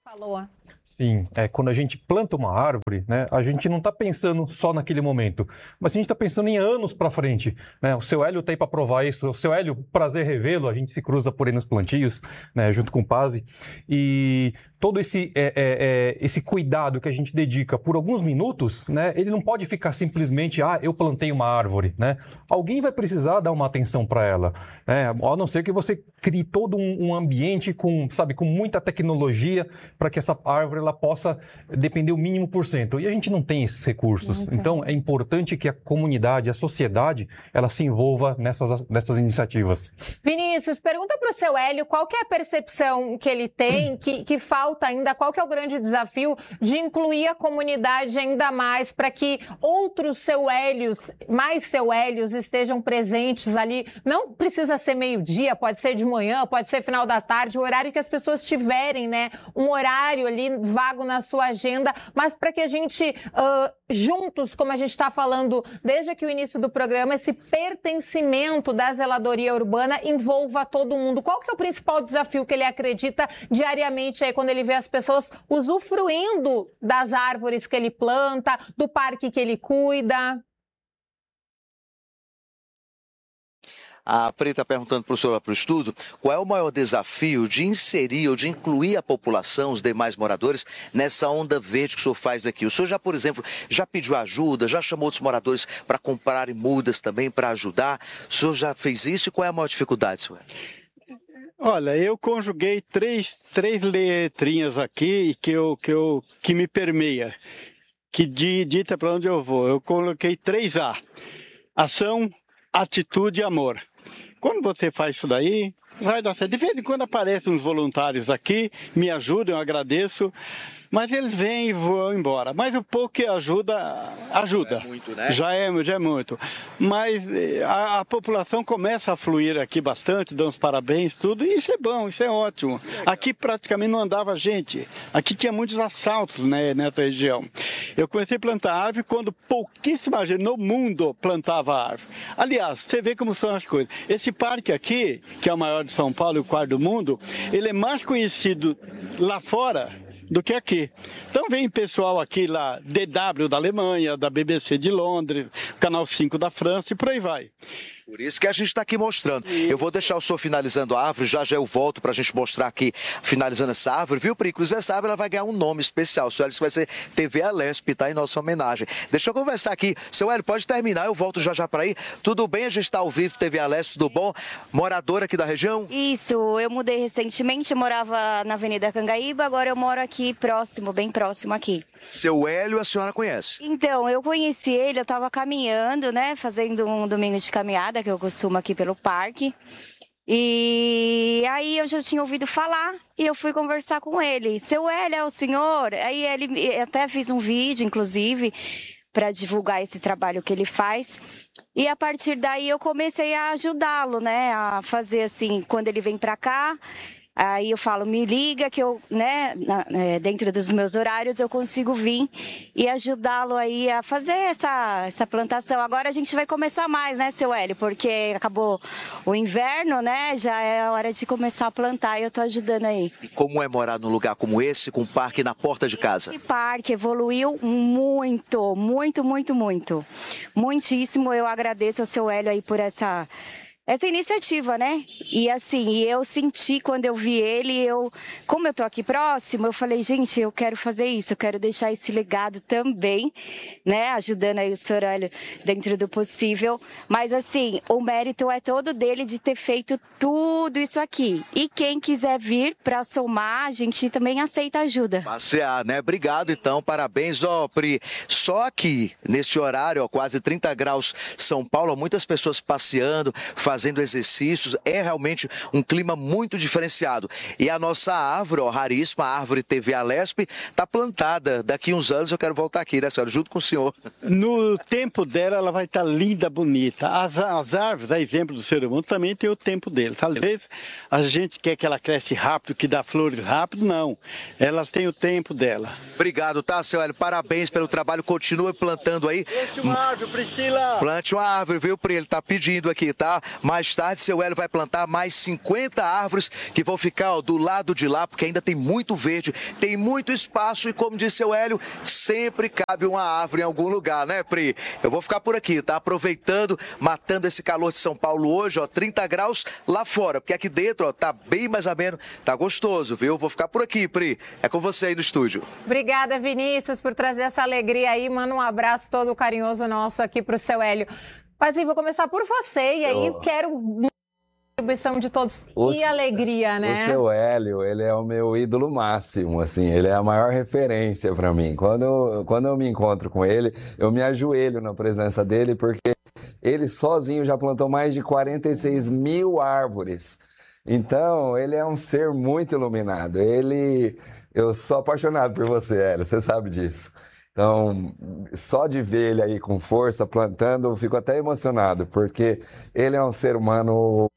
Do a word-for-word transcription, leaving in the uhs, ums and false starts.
falou. Sim, é, quando a gente planta uma árvore, né, a gente não está pensando só naquele momento, mas a gente está pensando em anos para frente, né? O seu Hélio está aí para provar isso. O seu Hélio, prazer revê-lo, a gente se cruza por aí nos plantios, né, junto com o Pazzi, e todo esse, é, é, esse cuidado que a gente dedica por alguns minutos, né, ele não pode ficar simplesmente, ah, eu plantei uma árvore, né? Alguém vai precisar dar uma atenção para ela, né? A não ser que você crie todo um, um ambiente com, sabe, com muita tecnologia para que essa árvore ela possa depender o mínimo por cento. E a gente não tem esses recursos. Então, então é importante que a comunidade, a sociedade, ela se envolva nessas, nessas iniciativas. Vinícius, pergunta para o seu Hélio qual que é a percepção que ele tem, que, que falta ainda, qual que é o grande desafio de incluir a comunidade ainda mais para que outros seu Hélios, mais seu Hélios estejam presentes ali. Não precisa ser meio-dia, pode ser de manhã, pode ser final da tarde, o horário que as pessoas tiverem, né? Um horário ali vago na sua agenda, mas para que a gente, uh, juntos, como a gente está falando desde aqui o início do programa, esse pertencimento da zeladoria urbana envolva todo mundo. Qual que é o principal desafio que ele acredita diariamente aí quando ele vê as pessoas usufruindo das árvores que ele planta, do parque que ele cuida? A Pri está perguntando para o senhor, para o estudo, qual é o maior desafio de inserir ou de incluir a população, os demais moradores, nessa onda verde que o senhor faz aqui? O senhor já, por exemplo, já pediu ajuda, já chamou outros moradores para comprarem mudas também para ajudar? O senhor já fez isso e qual é a maior dificuldade, senhor? Olha, eu conjuguei três, três letrinhas aqui que, eu, que, eu, que me permeia, que dita para onde eu vou. Eu coloquei três A: ação, atitude e amor. Quando você faz isso daí, vai dar certo. De vez em quando aparecem uns voluntários aqui, me ajudam, eu agradeço, mas eles vêm e vão embora. Mas o pouco que ajuda, ajuda. Já é muito, né? Já é, já é muito. Mas a, a população começa a fluir aqui bastante, dão os parabéns, tudo, e isso é bom, isso é ótimo. Aqui praticamente não andava gente. Aqui tinha muitos assaltos, né, nessa região. Eu comecei a plantar árvore quando pouquíssima gente no mundo plantava árvore. Aliás, você vê como são as coisas. Esse parque aqui, que é o maior de São Paulo e o quarto do mundo, ele é mais conhecido lá fora do que aqui. Então vem pessoal aqui lá, D W da Alemanha, da B B C de Londres, Canal cinco da França e por aí vai. Por isso que a gente está aqui mostrando. Eu vou deixar o senhor finalizando a árvore, já já eu volto para a gente mostrar aqui, finalizando essa árvore, viu, Pri? Inclusive essa árvore ela vai ganhar um nome especial. O seu Hélio vai ser T V Alesp, tá? Em nossa homenagem. Deixa eu conversar aqui. Seu Hélio, pode terminar, eu volto já já para aí. Tudo bem? A gente está ao vivo, T V Alesp, tudo bom? Moradora aqui da região? Isso, eu mudei recentemente, eu morava na Avenida Cangaíba, agora eu moro aqui próximo, bem próximo aqui. Seu Hélio, a senhora conhece? Então, eu conheci ele, eu estava caminhando, né, fazendo um domingo de caminhada, que eu costumo aqui pelo parque. E aí eu já tinha ouvido falar e eu fui conversar com ele. Seu Hélio é o senhor? Aí ele até fiz um vídeo, inclusive, para divulgar esse trabalho que ele faz. E a partir daí eu comecei a ajudá-lo, né, a fazer assim, quando ele vem para cá. Aí eu falo, me liga que eu, né, na, é, dentro dos meus horários eu consigo vir e ajudá-lo aí a fazer essa, essa plantação. Agora a gente vai começar mais, né, seu Hélio? Porque acabou o inverno, né, já é hora de começar a plantar e eu tô ajudando aí. E como é morar num lugar como esse, com um parque na porta de casa? Esse parque evoluiu muito, muito, muito, muito. Muitíssimo, eu agradeço ao seu Hélio aí por essa... essa iniciativa, né? E assim, eu senti quando eu vi ele, eu, como eu tô aqui próximo, eu falei, gente, eu quero fazer isso, eu quero deixar esse legado também, né? Ajudando aí o senhor Hélio dentro do possível. Mas assim, o mérito é todo dele de ter feito tudo isso aqui. E quem quiser vir para somar, a gente também aceita ajuda. Passear, né? Obrigado, então, parabéns, ó, Pri. Só aqui, nesse horário, ó, quase trinta graus São Paulo, muitas pessoas passeando, fazendo fazendo exercícios, é realmente um clima muito diferenciado. E a nossa árvore, ó, raríssima, a árvore T V Alesp, está plantada. Daqui uns anos eu quero voltar aqui, né, senhora? Junto com o senhor. No tempo dela, ela vai estar linda, bonita. As, as árvores, a exemplo do ser humano, também tem o tempo deles. Às vezes, a gente quer que ela cresce rápido, que dá flores rápido, não. Elas têm o tempo dela. Obrigado, tá, seu Hélio? Parabéns pelo trabalho. Continue plantando aí. Plante uma árvore, Priscila! Plante uma árvore, viu, Pri? Ele tá pedindo aqui, tá? Mais tarde, seu Hélio vai plantar mais cinquenta árvores que vão ficar ó, do lado de lá, porque ainda tem muito verde, tem muito espaço e, como disse seu Hélio, sempre cabe uma árvore em algum lugar, né, Pri? Eu vou ficar por aqui, tá? Aproveitando, matando esse calor de São Paulo hoje, ó, trinta graus lá fora, porque aqui dentro, ó, tá bem mais ameno, tá gostoso, viu? Vou ficar por aqui, Pri. É com você aí no estúdio. Obrigada, Vinícius, por trazer essa alegria aí. Manda um abraço todo carinhoso nosso aqui pro seu Hélio. Mas vou começar por você, e aí Eu... quero contribuição de todos o, e alegria, né? O seu Hélio, ele é o meu ídolo máximo, assim, ele é a maior referência para mim. Quando eu, quando eu me encontro com ele, eu me ajoelho na presença dele, porque ele sozinho já plantou mais de quarenta e seis mil árvores. Então, ele é um ser muito iluminado. Ele, eu sou apaixonado por você, Hélio, você sabe disso. Então, só de ver ele aí com força, plantando, eu fico até emocionado, porque ele é um ser humano